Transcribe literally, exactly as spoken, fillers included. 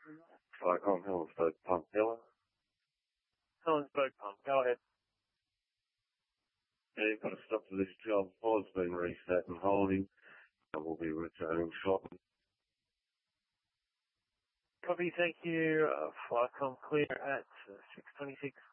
Flycom Helensburg Pump Hill. Helensburg Pump, go ahead. Yeah, you've got to stop to this job. Board's been reset and holding. I will be returning shortly. Copy, thank you. Uh, Flycom clear at six twenty-six.